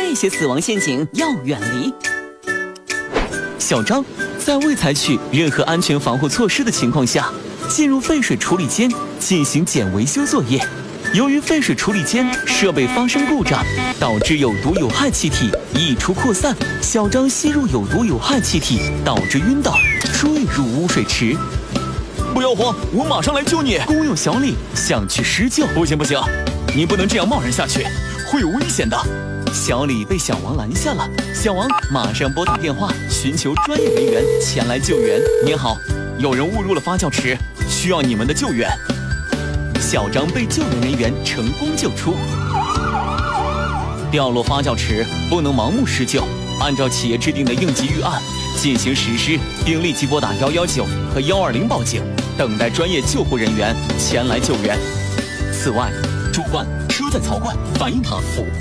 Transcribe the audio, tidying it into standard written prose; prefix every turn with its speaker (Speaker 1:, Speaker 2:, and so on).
Speaker 1: 这些死亡陷阱要远离。小张在未采取任何安全防护措施的情况下，进入废水处理间进行检维修作业。由于废水处理间设备发生故障，导致有毒有害气体溢出扩散，小张吸入有毒有害气体，导致晕倒，坠入污水池。
Speaker 2: 不要慌，我马上来救你。
Speaker 1: 工友小李想去施救，
Speaker 2: 不行，你不能这样贸然下去，会有危险的。
Speaker 1: 小李被小王拦下了，小王马上拨打电话寻求专业人员前来救援。
Speaker 2: 您好，有人误入了发酵池，需要你们的救援。
Speaker 1: 小张被救援人员成功救出。
Speaker 2: 掉落发酵池不能盲目施救，按照企业制定的应急预案进行实施，并立即拨打119和120报警，等待专业救护人员前来救援。此外，主管车在槽灌，反应塔服。